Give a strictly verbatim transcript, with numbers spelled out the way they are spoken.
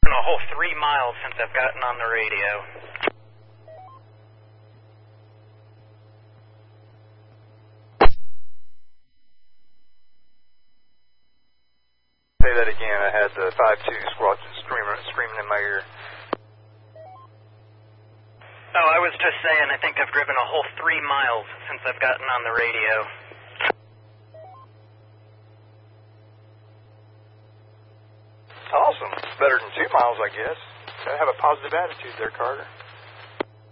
A whole three miles since I've gotten on the radio. Say that again. I had the five two squad screaming, screaming in my ear. Oh, I was just saying, I think I've driven a whole three miles since I've gotten on the radio. Awesome. It's better than two miles, I guess. I have a positive attitude there, Carter.